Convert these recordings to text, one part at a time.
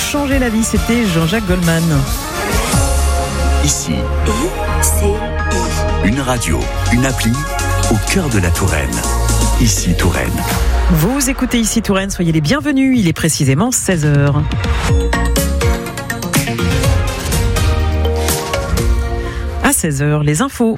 changer la vie, c'était Jean-Jacques Goldman. Ici, une radio, une appli au cœur de la Touraine. Ici Touraine. Vous écoutez Ici Touraine, soyez les bienvenus, il est précisément 16h. À 16h, les infos.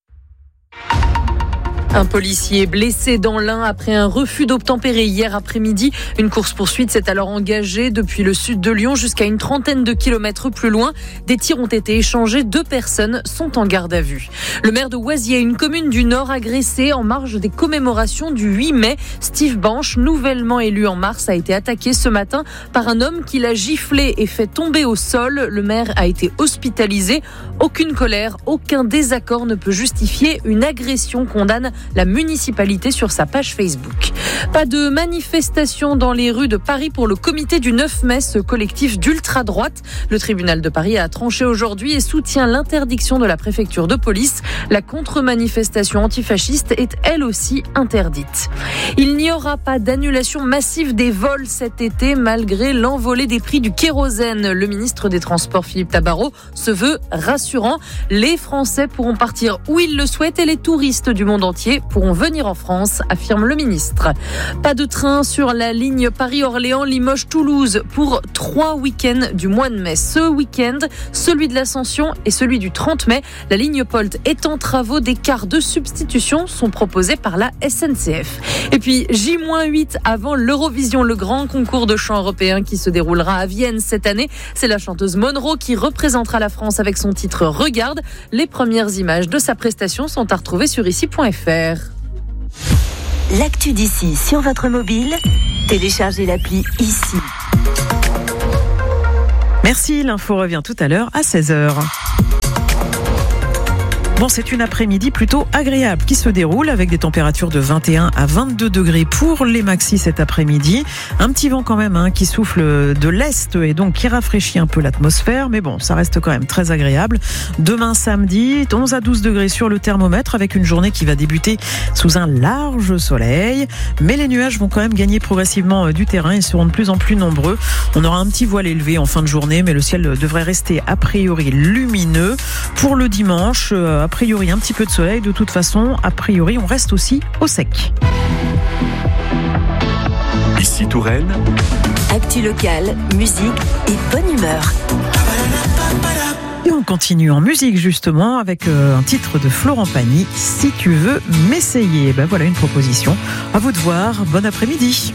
Un policier blessé dans l'Ain après un refus d'obtempérer hier après-midi. Une course-poursuite s'est alors engagée depuis le sud de Lyon jusqu'à une trentaine de kilomètres plus loin. Des tirs ont été échangés, 2 personnes sont en garde à vue. Le maire de Oisier, une commune du Nord, agressé en marge des commémorations du 8 mai. Steve Banche, nouvellement élu en mars, a été attaqué ce matin par un homme qui l'a giflé et fait tomber au sol. Le maire a été hospitalisé. Aucune colère, aucun désaccord ne peut justifier une agression, condamne la municipalité sur sa page Facebook. Pas de manifestation dans les rues de Paris pour le comité du 9 mai, ce collectif d'ultra-droite. Le tribunal de Paris a tranché aujourd'hui et soutient l'interdiction de la préfecture de police. La contre-manifestation antifasciste est elle aussi interdite. Il n'y aura pas d'annulation massive des vols cet été malgré l'envolée des prix du kérosène. Le ministre des Transports Philippe Tabarot se veut rassurant. Les Français pourront partir où ils le souhaitent et les touristes du monde entier pourront venir en France, affirme le ministre. Pas de train sur la ligne Paris-Orléans-Limoges-Toulouse pour 3 week-ends du mois de mai. Ce week-end, celui de l'Ascension et celui du 30 mai, la ligne Polt est en travaux. Des cars de substitution sont proposés par la SNCF. Et puis J-8 avant l'Eurovision, le grand concours de chant européen qui se déroulera à Vienne cette année. C'est la chanteuse Monroe qui représentera la France avec son titre Regarde. Les premières images de sa prestation sont à retrouver sur ici.fr. L'actu d'ici sur votre mobile, téléchargez l'appli Ici. Merci, l'info revient tout à l'heure à 16h. Bon, c'est une après-midi plutôt agréable qui se déroule avec des températures de 21 à 22 degrés pour les maxis cet après-midi. Un petit vent quand même qui souffle de l'est et donc qui rafraîchit un peu l'atmosphère. Mais bon, ça reste quand même très agréable. Demain samedi, 11 à 12 degrés sur le thermomètre avec une journée qui va débuter sous un large soleil. Mais les nuages vont quand même gagner progressivement du terrain et seront de plus en plus nombreux. On aura un petit voile élevé en fin de journée, mais le ciel devrait rester a priori lumineux. Pour le dimanche, a priori un petit peu de soleil, de toute façon a priori on reste aussi au sec. Ici Touraine. Actu locale, musique et bonne humeur. Et on continue en musique justement avec un titre de Florent Pagny, Si tu veux m'essayer. Ben voilà une proposition, à vous de voir, bon après-midi.